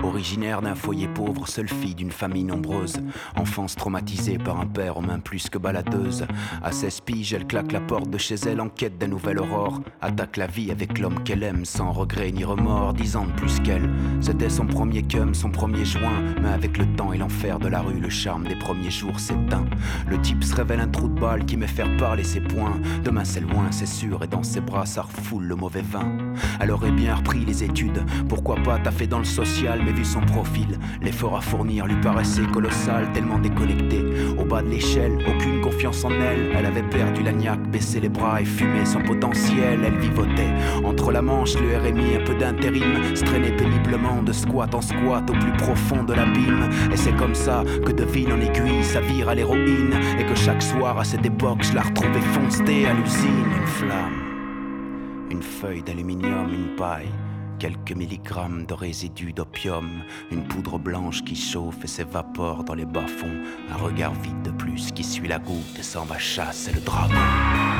Originaire d'un foyer pauvre, seule fille d'une famille nombreuse. Enfance traumatisée par un père aux mains plus que baladeuse. À 16 piges, elle claque la porte de chez elle en quête d'un nouvel aurore. Attaque la vie avec l'homme qu'elle aime sans regret ni remords. 10 ans de plus qu'elle, c'était son premier cum, son premier joint. Mais avec le temps et l'enfer de la rue, le charme des premiers jours s'éteint. Le type se révèle un trou de balle qui met faire parler ses poings. Demain c'est loin, c'est sûr, et dans ses bras ça refoule le mauvais vin. Elle aurait bien repris les études, pourquoi pas taffer dans le social, mais vu son profil, l'effort à fournir lui paraissait colossal, tellement déconnecté. Au bas de l'échelle, aucune confiance en elle, elle avait perdu la niaque, baissé les bras et fumé son potentiel. Elle vivotait entre la Manche, le RMI, un peu d'intérim, se traînait péniblement de squat en squat au plus profond de l'abîme. Et c'est comme ça que de ville en aiguille, ça vire à l'héroïne, et que chaque soir à cette époque, je la retrouvais foncée à l'usine. Une flamme, une feuille d'aluminium, une paille, quelques milligrammes de résidus d'opium, une poudre blanche qui chauffe et s'évapore dans les bas-fonds, un regard vide de plus qui suit la goutte et s'en va chasser le dragon.